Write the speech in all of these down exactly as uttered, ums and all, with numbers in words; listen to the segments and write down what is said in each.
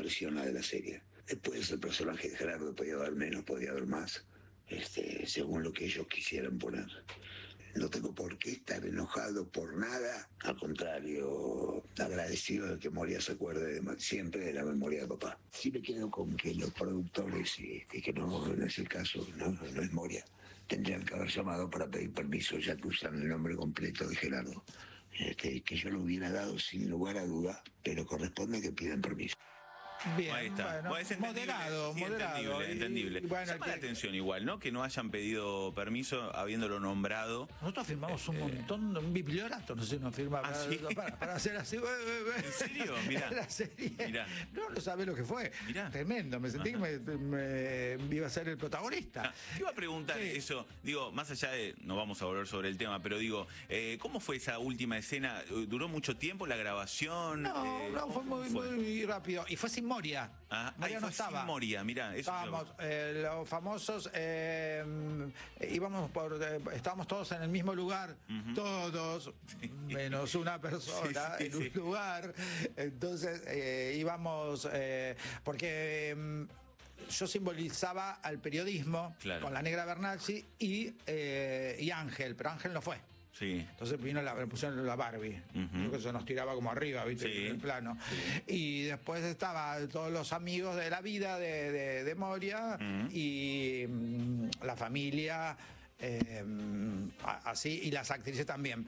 versión, la de la serie. Después el personaje de Gerardo podía haber menos, podía haber más, este, según lo que ellos quisieran poner. No tengo por qué estar enojado por nada, al contrario, agradecido de que Moria se acuerde de, siempre de la memoria de papá. Sí me quedo con que los productores, y, y que no, no es el caso, no, no es Moria, tendrían que haber llamado para pedir permiso, ya que usan el nombre completo de Gerardo, este, que yo lo hubiera dado sin lugar a duda, pero corresponde que pidan permiso. Bien, Ahí está. bueno, Bueno, es moderado, sí, moderado. entendible, Y, entendible. y bueno, Llama que, la atención igual, ¿no? Que no hayan pedido permiso habiéndolo nombrado. Nosotros firmamos eh, un montón, un bibliorato, no sé si nos firma para, ¿Ah, sí? para, para hacer así. ¿En serio? Mirá. La serie. Mirá. No, no sabés lo que fue. Mirá. Tremendo, me sentí Ajá. que me, me iba a ser el protagonista. Ah, te iba a preguntar Sí. eso, digo, más allá de, no vamos a volver sobre el tema, pero digo, eh, ¿cómo fue esa última escena? ¿Duró mucho tiempo la grabación? No, Eh, no, fue muy, fue? muy rápido. Y fue sin Moria. Ah, Moria ahí no fue estaba. sin Moria, mirá, eso Estábamos, eh, los famosos, eh, íbamos por, eh, estábamos todos en el mismo lugar, Ujú. todos, Sí. menos una persona Sí, sí, en un sí. lugar. Entonces eh, íbamos, eh, porque eh, yo simbolizaba al periodismo Claro. con la Negra Bernacci y, eh, y Ángel, pero Ángel no fue. Sí. Entonces vino la, le pusieron la Barbie, Ujú. creo que se nos tiraba como arriba, ¿viste? Sí. En el plano. Y después estaban todos los amigos de la vida de, de, de Moria Ujú. y mm, la familia. Eh, a- así, y las actrices también,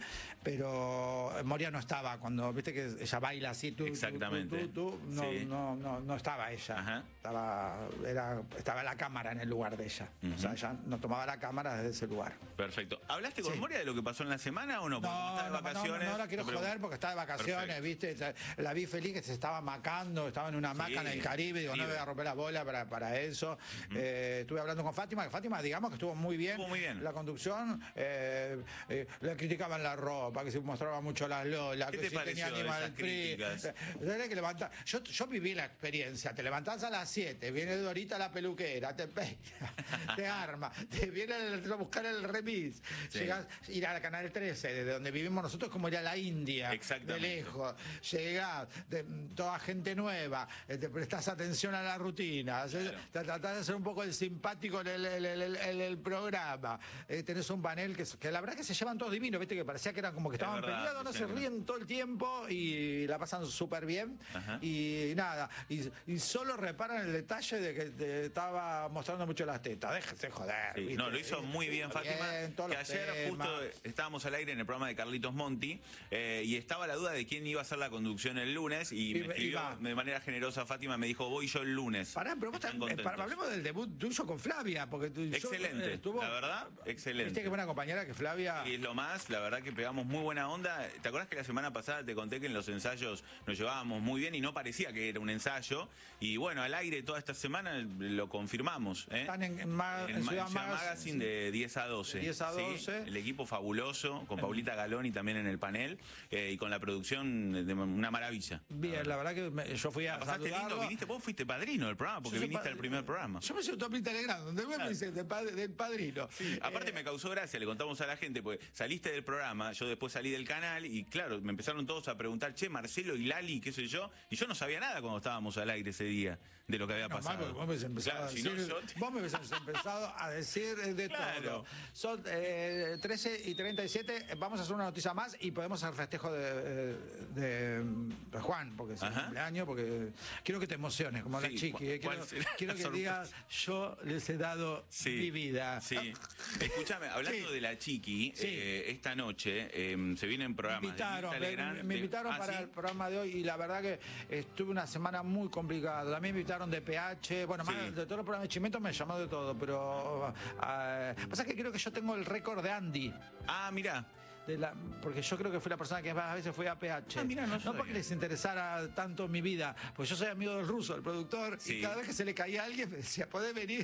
pero Moria no estaba cuando viste que ella baila así, tú, tú, Exactamente. tú, tú, tú, no, Sí. no, no, no estaba ella, Ajá. estaba, era, estaba la cámara en el lugar de ella, o sea, Ujú. ella no tomaba la cámara desde ese lugar. Perfecto. ¿Hablaste con Sí. Moria de lo que pasó en la semana o no? Porque como No, está de no, no, vacaciones. no, no la quiero te pregunto. joder porque está de vacaciones, Perfecto. ¿viste? La vi feliz que se estaba macando, estaba en una hamaca Sí, en el Caribe, digo, no Caribe. me voy a romper la bola para, para eso. Eh, estuve hablando con Fátima, que Fátima, digamos que estuvo muy bien. Estuvo muy bien. La conducción, eh, eh, le criticaban la ropa, que se mostraba mucho las lolas, ¿Qué que te si pareció tenía de animal esas free. críticas? Eh, tenés que levantar. Yo, yo viví la experiencia, te levantás a las siete, viene Dorita la peluquera, te peina, te arma, te viene a buscar el remis, Sí. llegás, ir al canal trece, desde donde vivimos nosotros, como ir a la India, de Exactamente. lejos, llegás, de, toda gente nueva, eh, te prestás atención a la rutina, haces- Claro. te tratás de ser un poco el simpático en el, el- el- el- el- el programa, eh, tenés un panel que, que la verdad que se llevan todos divinos, viste que parecía que eran como que Es estaban verdad, peleados, no sí, se no. ríen todo el tiempo y la pasan súper bien. Ajá. Y nada, y, y solo reparan el detalle de que te estaba mostrando mucho las tetas, déjese joder. Sí, ¿viste? no, lo hizo muy bien Está Fátima, bien, todos que los ayer temas. justo estábamos al aire en el programa de Carlitos Monti eh, y estaba la duda de quién iba a hacer la conducción el lunes y, Y- me y escribió va. de manera generosa Fátima, me dijo, voy yo el lunes. Pará, pero vos Están también, contentos. para- hablemos del debut tuyo con Flavia, porque tú, yo, Excelente, eh, estuvo- la verdad, excelente. Viste qué buena compañera que Flavia. Y es lo más, la verdad que pegamos muy buena onda. ¿Te acordás que la semana pasada te conté que en los ensayos nos llevábamos muy bien y no parecía que era un ensayo? Y bueno, al aire toda esta semana lo confirmamos. ¿eh? Están en- en Ma- en Ma- Ciudad Ciudad Magazine, Magazine de diez a doce. De diez a ¿sí? doce. El equipo fabuloso, con Paulita Galoni también en el panel eh, y con la producción de una maravilla. Bien, la verdad que me- yo fui a La pasaste lindo, saludarlo. viniste, vos fuiste padrino del programa porque Yo soy viniste pa- al primer programa. Yo me siento en Telegram, donde me dice del, padre- del padrino. Sí, aparte Eh, me causó gracia, le contamos a la gente, porque saliste del programa, yo después salí del canal y claro, me empezaron todos a preguntar, che, Marcelo y Lali, qué sé yo, y yo no sabía nada cuando estábamos al aire ese día de lo que había normal, pasado. porque vos me habéis empezado, Claro, a si decir, no, yo te- vos me habéis empezado a decir de Claro. todo. Son eh, trece y treinta y siete, vamos a hacer una noticia más y podemos hacer festejo de, de, de Juan, porque es el Ajá. cumpleaños, porque quiero que te emociones, como la Sí, chiqui. ¿cuál- eh, cuál Quiero, será quiero la que sorpresa? digas, yo les he dado Sí, mi vida. Sí. Escúchame, hablando Sí. de la Chiqui, Sí. eh, esta noche eh, se vienen Me programas invitaron, de me, Mirta Legrand, me de- invitaron ¿Ah, para sí? el programa de hoy y la verdad que estuve una semana muy complicada. También me invitaron de P H, bueno, Sí. más de todos los programas de Chimento me llamó de todo, pero eh, pasa que creo que yo tengo el récord de Andy. Ah, mirá. De la, porque yo creo que fui la persona que más veces fue a P H. Ah, mirá, no no sabía. porque les interesara tanto mi vida, pues yo soy amigo del ruso, el productor, Sí. y cada vez que se le caía a alguien me decía, ¿podés venir?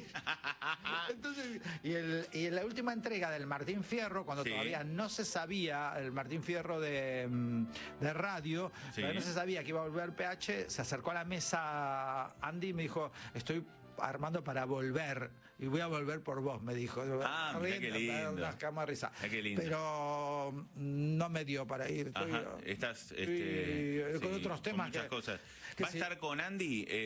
Entonces, y, el, y en la última entrega del Martín Fierro, cuando Sí. todavía no se sabía, el Martín Fierro de, mm, de radio, Sí. todavía no se sabía que iba a volver P H, se acercó a la mesa Andy y me dijo, estoy armando para volver y voy a volver por vos, me dijo. Ah, mirá qué lindo. Unas camas de risa. Mirá qué lindo. Pero mm, no me dio para ir. Estoy, Ajá, estás estoy este, con sí, otros con temas muchas que- cosas. que Va a sí. estar con Andy. eh,